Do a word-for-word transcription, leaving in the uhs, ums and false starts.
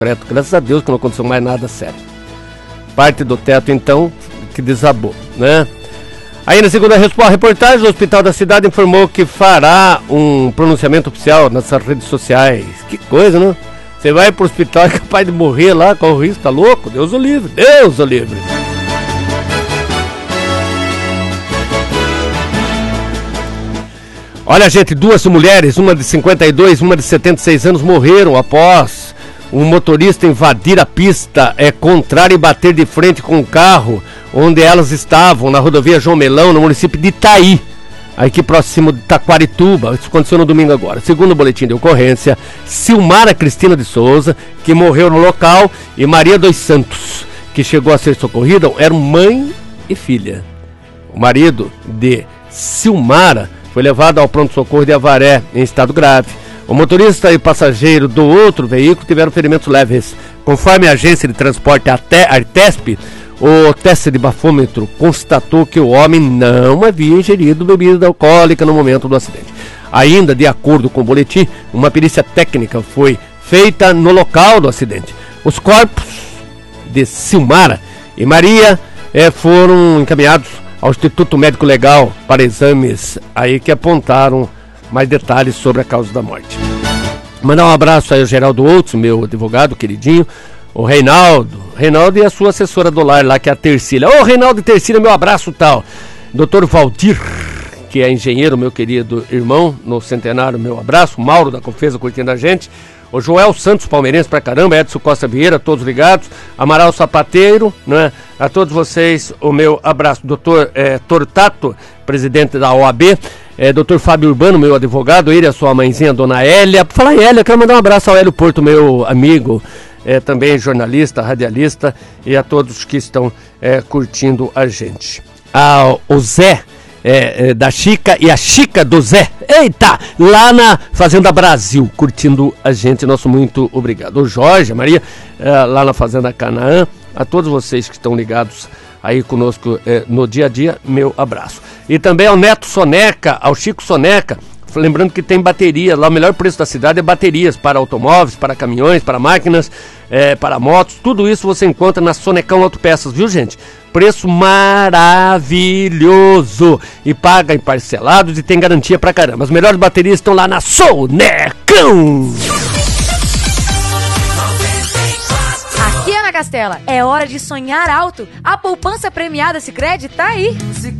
concreto. Graças a Deus que não aconteceu mais nada sério. Parte do teto, então, que desabou, né? Aí, na segunda reportagem, o Hospital da Cidade informou que fará um pronunciamento oficial nas redes sociais. Que coisa, né? Você vai pro hospital e é capaz de morrer lá, com o risco, tá louco? Deus o livre, Deus o livre. Olha, gente, duas mulheres, uma de cinquenta e dois, uma de setenta e seis anos, morreram após um motorista invadir a pista é, contrária e bater de frente com o carro onde elas estavam, na rodovia João Melão, no município de Itaí, aqui próximo de Taquarituba. Isso aconteceu no domingo agora. Segundo o boletim de ocorrência, Silmara Cristina de Souza, que morreu no local, e Maria dos Santos, que chegou a ser socorrida, eram mãe e filha. O marido de Silmara foi levado ao pronto-socorro de Avaré, em estado grave. O motorista e passageiro do outro veículo tiveram ferimentos leves. Conforme a agência de transporte Artesp, o teste de bafômetro constatou que o homem não havia ingerido bebida alcoólica no momento do acidente. Ainda, de acordo com o boletim, uma perícia técnica foi feita no local do acidente. Os corpos de Silmara e Maria eh, foram encaminhados ao Instituto Médico Legal para exames aí que apontaram mais detalhes sobre a causa da morte. Mandar um abraço aí ao Geraldo Outros, meu advogado queridinho, o Reinaldo, Reinaldo e a sua assessora do lar lá, que é a Tercília. Ô, Reinaldo e Tercília, meu abraço tal. doutor Valdir, que é engenheiro, meu querido irmão, no centenário, meu abraço. Mauro da Confesa curtindo a gente. O Joel Santos, palmeirense pra caramba, Edson Costa Vieira, todos ligados. Amaral Sapateiro, né? A todos vocês, o meu abraço. doutor É, Tortato, presidente da O A B. É, doutor Fábio Urbano, meu advogado, ele e a sua mãezinha, dona Hélia. Por falar em Hélia, quero mandar um abraço ao Hélio Porto, meu amigo, é, também jornalista, radialista, e a todos que estão é, curtindo a gente. Ah, o Zé, é, é, da Chica, e a Chica do Zé, eita, lá na Fazenda Brasil, curtindo a gente, nosso muito obrigado. O Jorge, a Maria, é, lá na Fazenda Canaã, a todos vocês que estão ligados aí conosco é, no dia a dia, meu abraço. E também ao Neto Soneca, ao Chico Soneca, lembrando que tem bateria, lá o melhor preço da cidade é baterias para automóveis, para caminhões, para máquinas, é, para motos, tudo isso você encontra na Sonecão Autopeças, viu, gente? Preço maravilhoso, e paga em parcelados e tem garantia pra caramba. As melhores baterias estão lá na Sonecão. Aqui é na Castela, é hora de sonhar alto. A poupança premiada Sicredi tá aí.